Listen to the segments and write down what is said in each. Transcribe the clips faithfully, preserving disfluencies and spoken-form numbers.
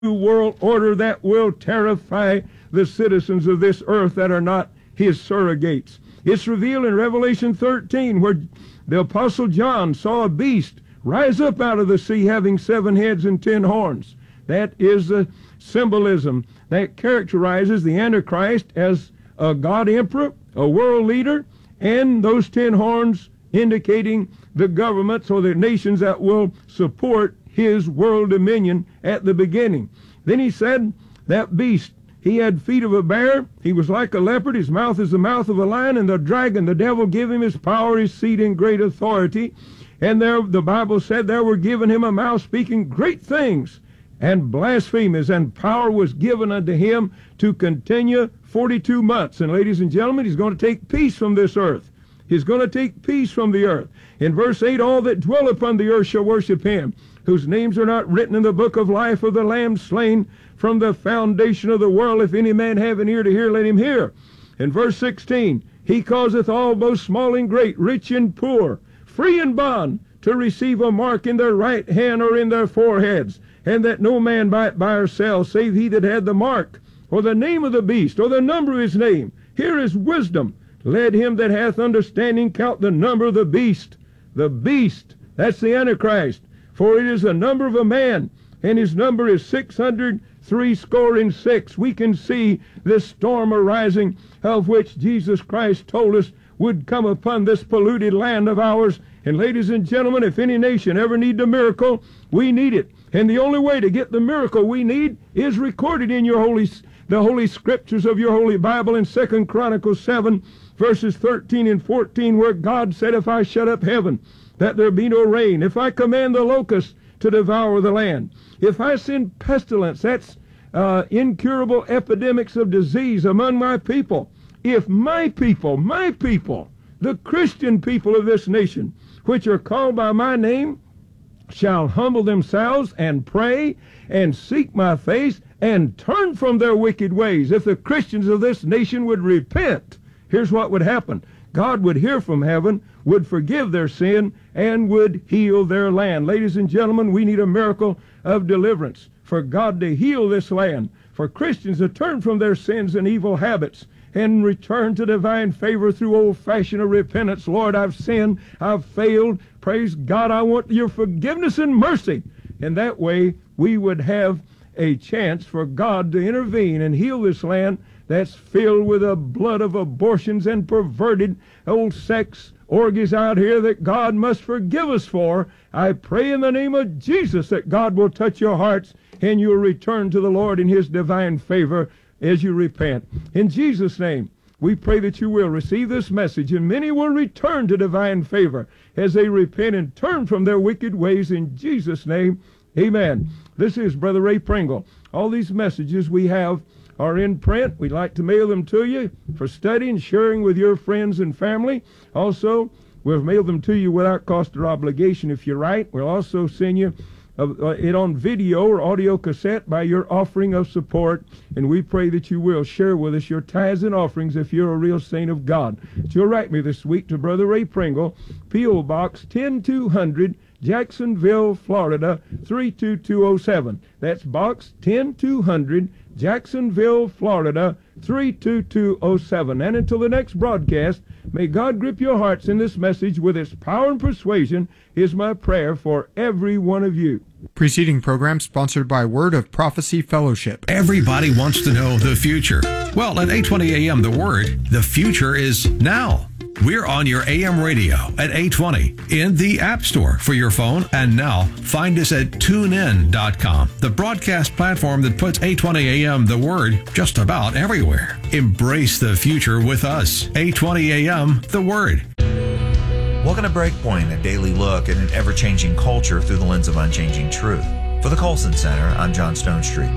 new world order that will terrify the citizens of this earth that are not his surrogates. It's revealed in Revelation thirteen, where the Apostle John saw a beast rise up out of the sea having seven heads and ten horns. That is the symbolism that characterizes the Antichrist as a God emperor, a world leader, and those ten horns indicating the governments or the nations that will support his world dominion at the beginning. Then he said, that beast, he had feet of a bear, he was like a leopard, his mouth is the mouth of a lion, and the dragon, the devil, gave him his power, his seat, and great authority. And there, the Bible said, there were given him a mouth speaking great things and blasphemies, and power was given unto him to continue forty-two months. And ladies and gentlemen, he's going to take peace from this earth. He's going to take peace from the earth. In verse eight, all that dwell upon the earth shall worship him, whose names are not written in the book of life of the Lamb slain from the foundation of the world. If any man have an ear to hear, let him hear. In verse sixteen, he causeth all, both small and great, rich and poor, free and bond, to receive a mark in their right hand or in their foreheads, and that no man buy it by or sell, save he that had the mark, or the name of the beast, or the number of his name. Here is wisdom. Let him that hath understanding count the number of the beast. The beast, that's the Antichrist. For it is the number of a man, and his number is six hundred three score and six. We can see this storm arising, of which Jesus Christ told us would come upon this polluted land of ours. And ladies and gentlemen, if any nation ever need a miracle, we need it. And the only way to get the miracle we need is recorded in your holy, the holy scriptures of your holy Bible in Second Chronicles seven, verses thirteen and fourteen, where God said, if I shut up heaven, that there be no rain, if I command the locusts to devour the land, if I send pestilence, that's uh, incurable epidemics of disease among my people, if my people, my people, the Christian people of this nation, which are called by my name, shall humble themselves and pray and seek my face and turn from their wicked ways. If the Christians of this nation would repent, here's what would happen. God would hear from heaven, would forgive their sin, and would heal their land. Ladies and gentlemen, we need a miracle of deliverance for God to heal this land, for Christians to turn from their sins and evil habits and return to divine favor through old-fashioned repentance. Lord, I've sinned, I've failed. Praise God, I want your forgiveness and mercy. And that way, we would have a chance for God to intervene and heal this land that's filled with the blood of abortions and perverted old sex orgies out here that God must forgive us for. I pray in the name of Jesus that God will touch your hearts and you'll return to the Lord in his divine favor as you repent. In Jesus' name, we pray that you will receive this message, and many will return to divine favor as they repent and turn from their wicked ways. In Jesus' name, amen. This is Brother Ray Pringle. All these messages we have are in print. We'd like to mail them to you for study and sharing with your friends and family. Also, we'll mail them to you without cost or obligation if you write. We'll also send you uh, it on video or audio cassette by your offering of support. And we pray that you will share with us your tithes and offerings if you're a real saint of God. But you'll write me this week to Brother Ray Pringle, P O Box ten two hundred, Jacksonville, Florida, three two two oh seven. That's Box ten two hundred, Jacksonville, Florida, three two two oh seven. And until the next broadcast, may God grip your hearts in this message with its power and persuasion is my prayer for every one of you. Preceding program sponsored by Word of Prophecy Fellowship. Everybody wants to know the future. Well, at eight twenty a m The Word, the future is now. We're on your A M radio at eight twenty, in the App Store for your phone, and now find us at tune in dot com, the broadcast platform that puts eight twenty a m The Word just about everywhere. Embrace the future with us. eight twenty a m The Word. Welcome to Breakpoint, a daily look at an ever-changing culture through the lens of unchanging truth. For the Colson Center, I'm John Stone Street.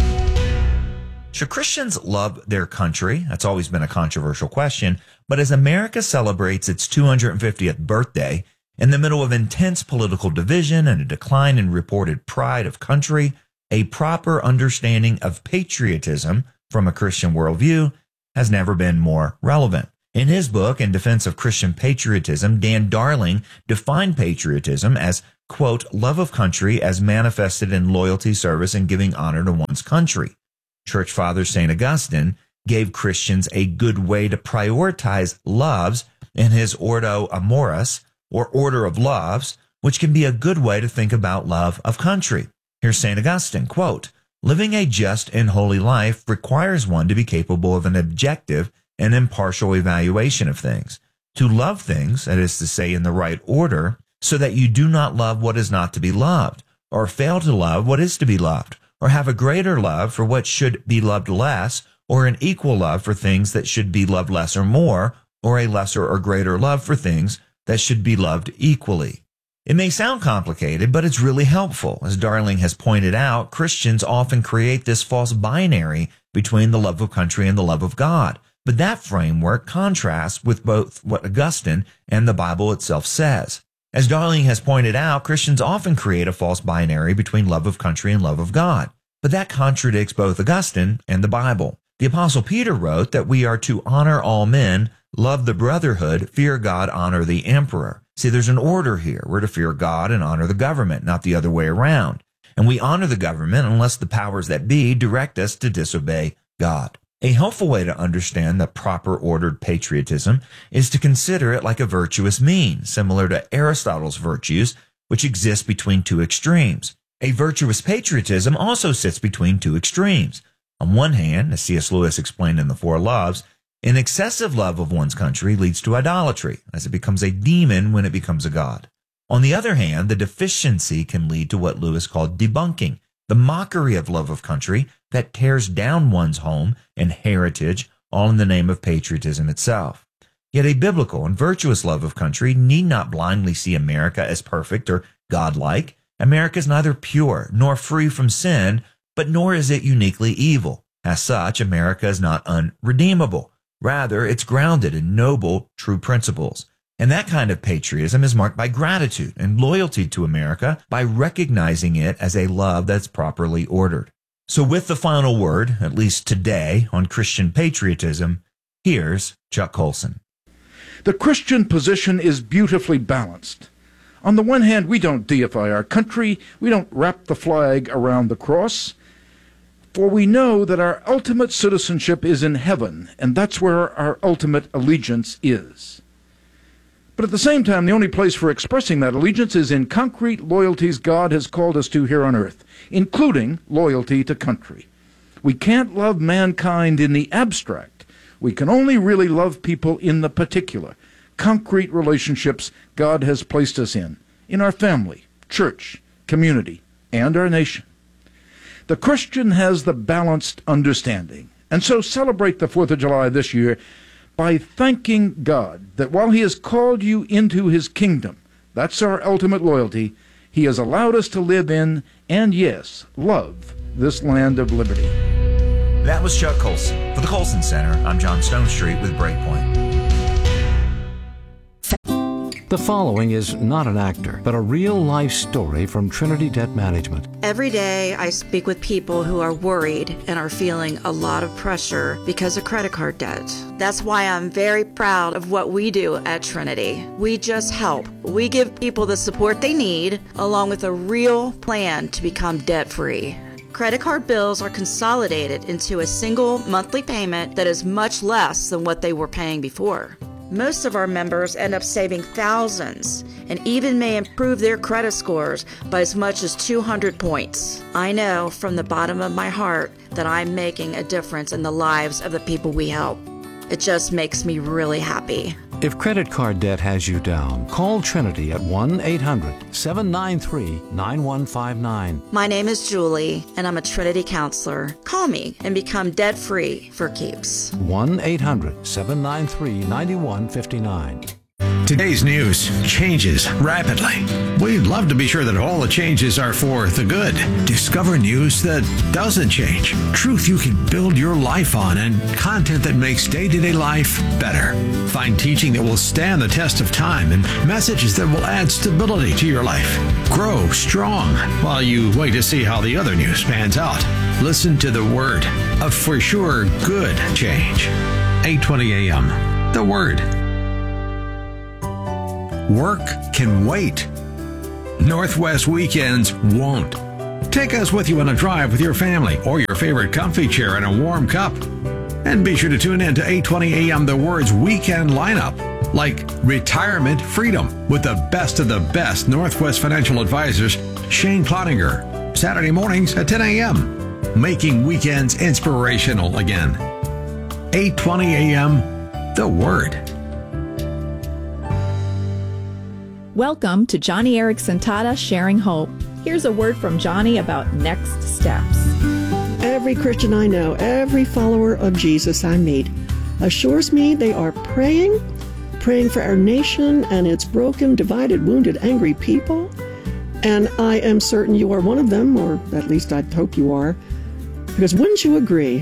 Should Christians love their country? That's always been a controversial question. But as America celebrates its two hundred fiftieth birthday, in the middle of intense political division and a decline in reported pride of country, a proper understanding of patriotism from a Christian worldview has never been more relevant. In his book, In Defense of Christian Patriotism, Dan Darling defined patriotism as, quote, love of country as manifested in loyalty, service, and giving honor to one's country. Church Father Saint Augustine gave Christians a good way to prioritize loves in his Ordo Amoris, or Order of Loves, which can be a good way to think about love of country. Here's Saint Augustine, quote, living a just and holy life requires one to be capable of an objective and impartial evaluation of things. To love things, that is to say in the right order, so that you do not love what is not to be loved, or fail to love what is to be loved, or have a greater love for what should be loved less, or an equal love for things that should be loved less or more, or a lesser or greater love for things that should be loved equally. It may sound complicated, but it's really helpful. As Darling has pointed out, Christians often create this false binary between the love of country and the love of God. But that framework contrasts with both what Augustine and the Bible itself says. As Darling has pointed out, Christians often create a false binary between love of country and love of God. But that contradicts both Augustine and the Bible. The Apostle Peter wrote that we are to honor all men, love the brotherhood, fear God, honor the emperor. See, there's an order here. We're to fear God and honor the government, not the other way around. And we honor the government unless the powers that be direct us to disobey God. A helpful way to understand the proper ordered patriotism is to consider it like a virtuous mean, similar to Aristotle's virtues, which exist between two extremes. A virtuous patriotism also sits between two extremes. On one hand, as C S Lewis explained in The Four Loves, an excessive love of one's country leads to idolatry, as it becomes a demon when it becomes a god. On the other hand, the deficiency can lead to what Lewis called debunking, the mockery of love of country that tears down one's home and heritage, all in the name of patriotism itself. Yet a biblical and virtuous love of country need not blindly see America as perfect or godlike. America is neither pure nor free from sin, but nor is it uniquely evil. As such, America is not unredeemable. Rather, it's grounded in noble, true principles. And that kind of patriotism is marked by gratitude and loyalty to America by recognizing it as a love that's properly ordered. So with the final word, at least today, on Christian patriotism, here's Chuck Colson. The Christian position is beautifully balanced. On the one hand, we don't deify our country, we don't wrap the flag around the cross, for we know that our ultimate citizenship is in heaven, and that's where our ultimate allegiance is. But at the same time, the only place for expressing that allegiance is in concrete loyalties God has called us to here on earth, including loyalty to country. We can't love mankind in the abstract. We can only really love people in the particular, concrete relationships God has placed us in, in our family, church, community, and our nation. The Christian has the balanced understanding, and so celebrate the fourth of July this year by thanking God that while He has called you into His kingdom, that's our ultimate loyalty, He has allowed us to live in, and yes, love this land of liberty. That was Chuck Colson. For the Colson Center, I'm John Stonestreet with Breakpoint. The following is not an actor, but a real-life story from Trinity Debt Management. Every day I speak with people who are worried and are feeling a lot of pressure because of credit card debt. That's why I'm very proud of what we do at Trinity. We just help. We give people the support they need, along with a real plan to become debt-free. Credit card bills are consolidated into a single monthly payment that is much less than what they were paying before. Most of our members end up saving thousands and even may improve their credit scores by as much as two hundred points. I know from the bottom of my heart that I'm making a difference in the lives of the people we help. It just makes me really happy. If credit card debt has you down, call Trinity at one eight hundred seven nine three nine one five nine. My name is Julie, and I'm a Trinity counselor. Call me and become debt-free for keeps. one eight hundred seven nine three nine one five nine. Today's news changes rapidly. We'd love to be sure that all the changes are for the good. Discover news that doesn't change, truth you can build your life on, and content that makes day-to-day life better. Find teaching that will stand the test of time and messages that will add stability to your life. Grow strong while you wait to see how the other news pans out. Listen to the word of for sure good change. eight twenty a.m. the Word. Work can wait. Northwest Weekends won't. Take us with you on a drive with your family or your favorite comfy chair and a warm cup. And be sure to tune in to eight twenty a.m. The Word's weekend lineup, like Retirement Freedom with the best of the best Northwest financial advisors, Shane Cloninger, Saturday mornings at ten a.m., making weekends inspirational again. eight twenty a.m. The Word. Welcome to Johnny Erickson Tata Sharing Hope. Here's a word from Johnny about next steps. Every Christian I know, every follower of Jesus I meet, assures me they are praying, praying for our nation and its broken, divided, wounded, angry people. And I am certain you are one of them, or at least I hope you are, because wouldn't you agree,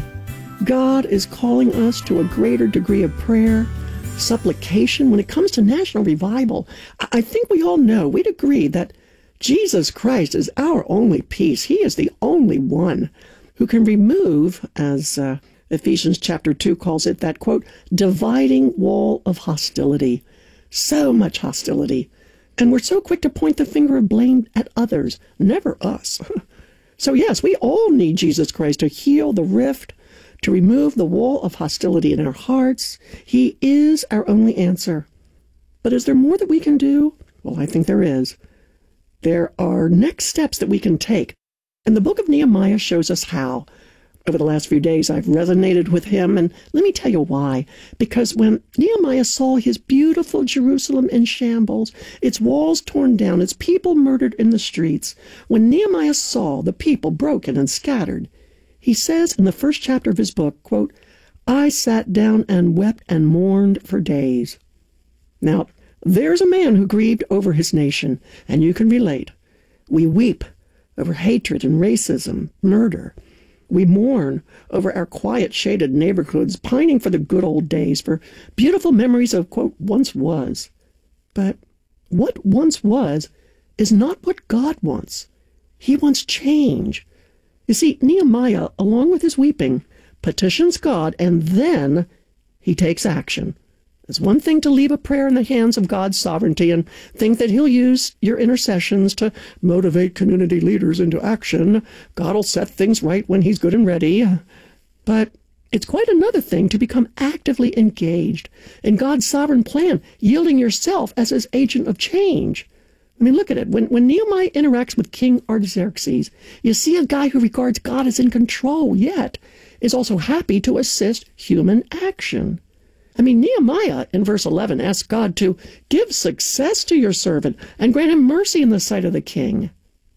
God is calling us to a greater degree of prayer, supplication. When it comes to national revival, I think we all know, we'd agree that Jesus Christ is our only peace. He is the only one who can remove, as uh, Ephesians chapter two calls it, that, quote, dividing wall of hostility. So much hostility. And we're so quick to point the finger of blame at others, never us. So yes, we all need Jesus Christ to heal the rift, to remove the wall of hostility in our hearts. He is our only answer. But is there more that we can do? Well, I think there is. There are next steps that we can take. And the book of Nehemiah shows us how. Over the last few days, I've resonated with him, and let me tell you why. Because when Nehemiah saw his beautiful Jerusalem in shambles, its walls torn down, its people murdered in the streets, when Nehemiah saw the people broken and scattered, he says in the first chapter of his book, quote, I sat down and wept and mourned for days. Now, there's a man who grieved over his nation, and you can relate. We weep over hatred and racism, murder. We mourn over our quiet, shaded neighborhoods, pining for the good old days, for beautiful memories of, quote, once was. But what once was is not what God wants. He wants change. You see, Nehemiah, along with his weeping, petitions God, and then he takes action. It's one thing to leave a prayer in the hands of God's sovereignty and think that he'll use your intercessions to motivate community leaders into action. God will set things right when he's good and ready. But it's quite another thing to become actively engaged in God's sovereign plan, yielding yourself as his agent of change. I mean, look at it. When, when Nehemiah interacts with King Artaxerxes, you see a guy who regards God as in control, yet is also happy to assist human action. I mean, Nehemiah in verse eleven asks God to give success to your servant and grant him mercy in the sight of the king.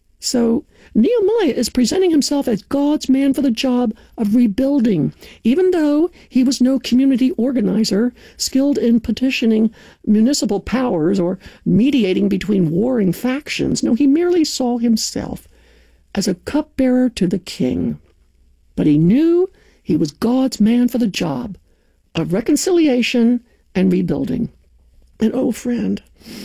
So Nehemiah is presenting himself as God's man for the job of rebuilding, even though he was no community organizer skilled in petitioning municipal powers or mediating between warring factions. No, he merely saw himself as a cupbearer to the king. But he knew he was God's man for the job of reconciliation and rebuilding. And oh, friend,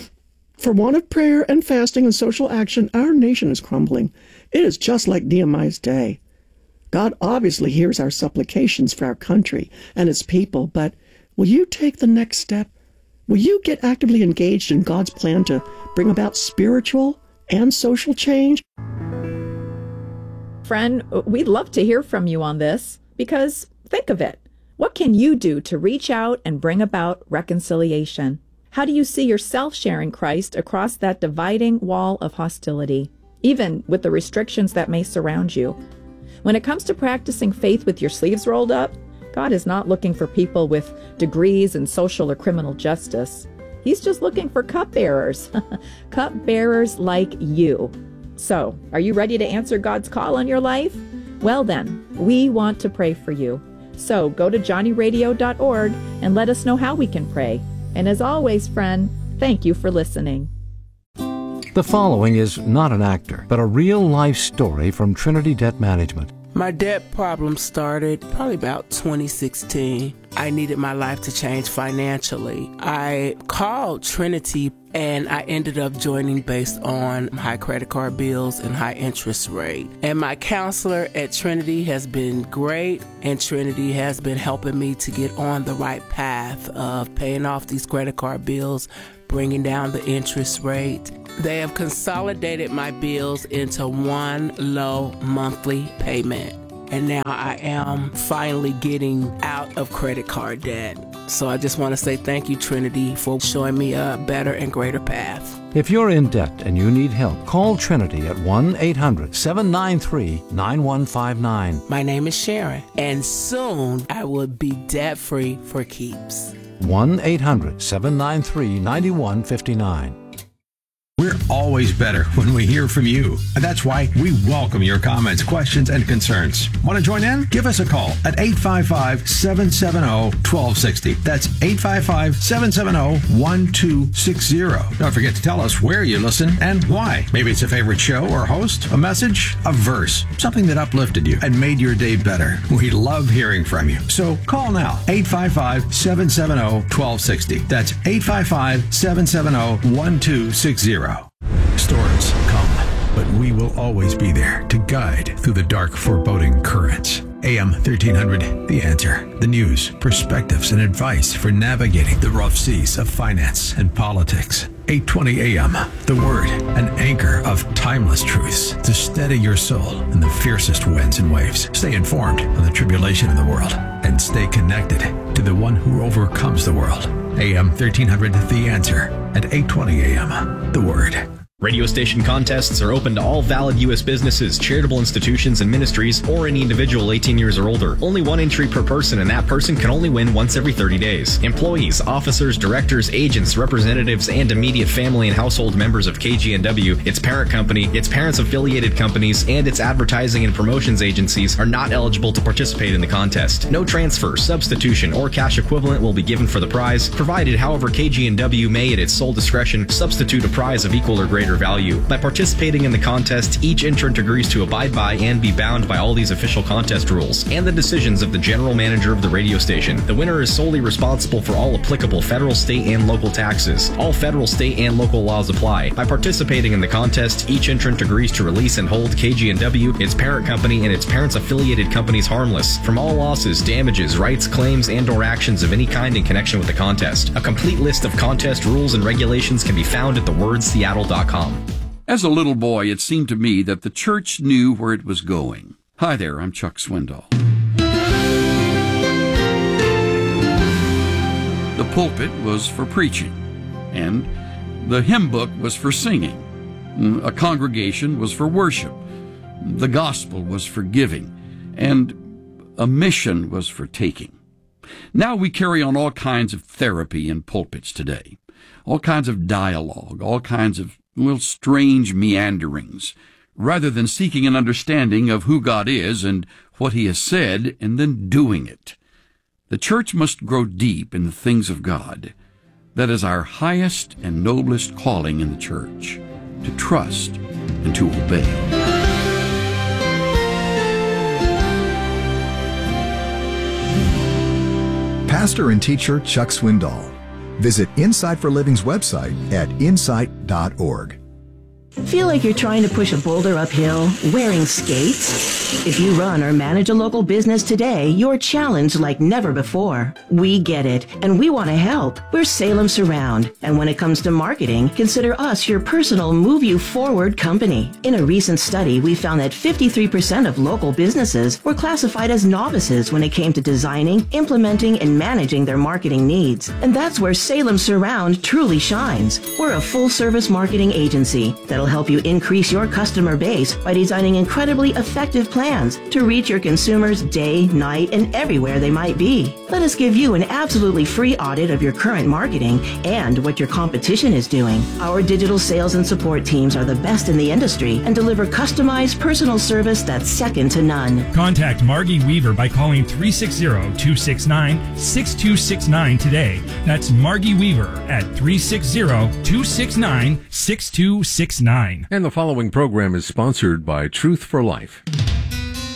for want of prayer and fasting and social action, our nation is crumbling. It is just like Nehemiah's day. God obviously hears our supplications for our country and its people, but will you take the next step? Will you get actively engaged in God's plan to bring about spiritual and social change? Friend, we'd love to hear from you on this, because think of it. What can you do to reach out and bring about reconciliation? How do you see yourself sharing Christ across that dividing wall of hostility, even with the restrictions that may surround you? When it comes to practicing faith with your sleeves rolled up, God is not looking for people with degrees in social or criminal justice. He's just looking for cupbearers, cupbearers like you. So, are you ready to answer God's call on your life? Well then, we want to pray for you. So go to johnny radio dot org and let us know how we can pray. And as always, friend, thank you for listening. The following is not an actor, but a real-life story from Trinity Debt Management. My debt problem started probably about twenty sixteen. I needed my life to change financially. I called Trinity and I ended up joining based on high credit card bills and high interest rate. And my counselor at Trinity has been great, and Trinity has been helping me to get on the right path of paying off these credit card bills, bringing down the interest rate. They have consolidated my bills into one low monthly payment. And now I am finally getting out of credit card debt. So I just want to say thank you, Trinity, for showing me a better and greater path. If you're in debt and you need help, call Trinity at one eight hundred seven nine three nine one five nine. My name is Sharon, and soon I will be debt-free for keeps. one eight hundred seven nine three nine one five nine. We're always better when we hear from you. And that's why we welcome your comments, questions, and concerns. Want to join in? Give us a call at eight five five, seven seven zero, one two six zero. That's eight five five, seven seven zero, one two six zero. Don't forget to tell us where you listen and why. Maybe it's a favorite show or host, a message, a verse, something that uplifted you and made your day better. We love hearing from you. So call now, eight five five, seven seven zero, one two six zero. That's eight five five, seven seven zero, one two six zero. Storms come, but we will always be there to guide through the dark, foreboding currents. A M thirteen hundred, The Answer. The news, perspectives, and advice for navigating the rough seas of finance and politics. eight twenty A M, The Word, an anchor of timeless truths to steady your soul in the fiercest winds and waves. Stay informed on the tribulation in the world and stay connected to the one who overcomes the world. A M thirteen hundred, The Answer at eight twenty A M, The Word. Radio station contests are open to all valid U S businesses, charitable institutions, and ministries, or any individual eighteen years or older. Only one entry per person, and that person can only win once every thirty days. Employees, officers, directors, agents, representatives, and immediate family and household members of K G N W, its parent company, its parents' affiliated companies, and its advertising and promotions agencies are not eligible to participate in the contest. No transfer, substitution, or cash equivalent will be given for the prize, provided, however, K G N W may, at its sole discretion, substitute a prize of equal or greater value. By participating in the contest, each entrant agrees to abide by and be bound by all these official contest rules and the decisions of the general manager of the radio station. The winner is solely responsible for all applicable federal, state, and local taxes. All federal, state, and local laws apply. By participating in the contest, each entrant agrees to release and hold K G N W, its parent company, and its parents' affiliated companies harmless from all losses, damages, rights, claims, and or actions of any kind in connection with the contest. A complete list of contest rules and regulations can be found at the word seattle dot com. As a little boy, it seemed to me that the church knew where it was going. Hi there, I'm Chuck Swindoll. The pulpit was for preaching, and the hymn book was for singing. A congregation was for worship. The gospel was for giving, and a mission was for taking. Now we carry on all kinds of therapy in pulpits today, all kinds of dialogue, all kinds of well, strange meanderings, rather than seeking an understanding of who God is and what He has said, and then doing it. The church must grow deep in the things of God. That is our highest and noblest calling in the church, to trust and to obey. Pastor and teacher Chuck Swindoll. Visit Insight for Living's website at insight dot org. Feel like you're trying to push a boulder uphill wearing skates? If you run or manage a local business today, you're challenged like never before. We get it, and we want to help. We're Salem Surround, and when it comes to marketing, consider us your personal Move You Forward company. In a recent study, we found that fifty-three percent of local businesses were classified as novices when it came to designing, implementing, and managing their marketing needs. And that's where Salem Surround truly shines. We're a full-service marketing agency that'll help you increase your customer base by designing incredibly effective plans to reach your consumers day, night, and everywhere they might be. Let us give you an absolutely free audit of your current marketing and what your competition is doing. Our digital sales and support teams are the best in the industry and deliver customized personal service that's second to none. Contact Margie Weaver by calling three six zero, two six nine, six two six nine today. That's Margie Weaver at three six zero, two six nine, six two six nine. And the following program is sponsored by Truth for Life.